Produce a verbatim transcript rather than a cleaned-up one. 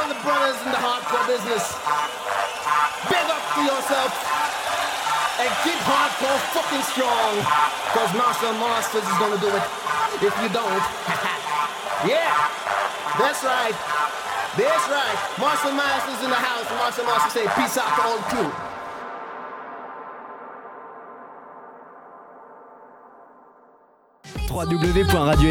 the brothers in the hardcore business, big up to yourself and keep hardcore fucking strong, cause Marshall Masters is gonna do it if you don't. Yeah, that's right. That's right. Marshall Masters in the house. Marshall Masters say peace out to all crew. w w w point radio